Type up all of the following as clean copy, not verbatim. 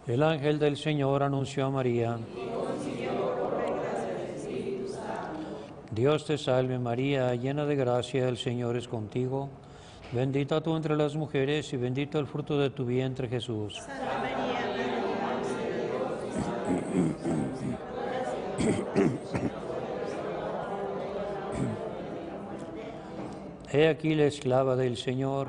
El ángel del Señor anunció a María. Dios te salve María, llena de gracia, el Señor es contigo. Bendita tú entre las mujeres y bendito el fruto de tu vientre Jesús. Santa María, Madre de Dios, He aquí la esclava del Señor.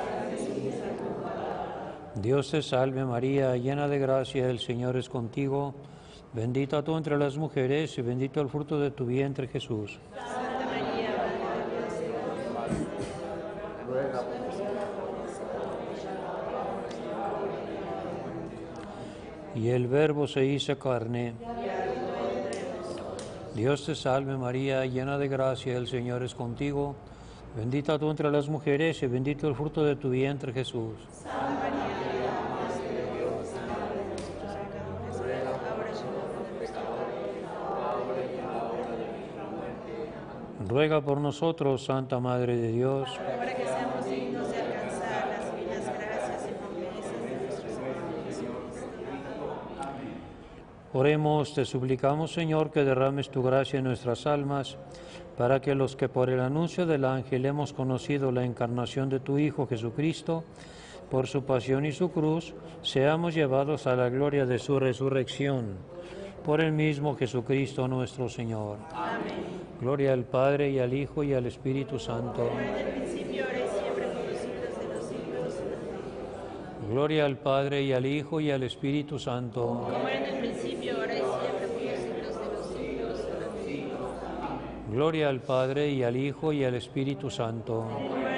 Dios te salve María, llena de gracia, el Señor es contigo. Bendita tú entre las mujeres y bendito el fruto de tu vientre Jesús. Santa María, Madre de Dios, ruega por nosotros. Y el Verbo se hizo carne. Dios te salve María, llena de gracia, el Señor es contigo. Bendita tú entre las mujeres y bendito el fruto de tu vientre Jesús. Santa María, Madre de Dios, ruega por nosotros pecadores, ahora y en la hora de nuestra muerte. Ruega por nosotros, Santa Madre de Dios. Para que seamos dignos de alcanzar las divinas gracias y promesas de nuestro Señor Jesucristo. Oremos, te suplicamos, Señor, que derrames tu gracia en nuestras almas, para que los que por el anuncio del ángel hemos conocido la encarnación de tu Hijo Jesucristo, por su pasión y su cruz, seamos llevados a la gloria de su resurrección. Por el mismo Jesucristo nuestro Señor. Amén. Gloria al Padre, y al Hijo, y al Espíritu Santo. En el principio, ahora y siempre, por los siglos de los siglos. Amén. Gloria al Padre, y al Hijo, y al Espíritu Santo. Como era en el principio, ahora y siempre, por los siglos de los siglos. Amén. Gloria al Padre, y al Hijo, y al Espíritu Santo. Como